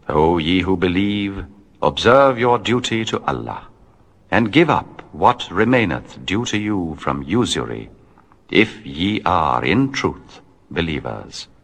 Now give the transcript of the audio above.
O ye who believe, observe your duty to Allah, and give up what remaineth due to you from usury, if ye are in truth believers.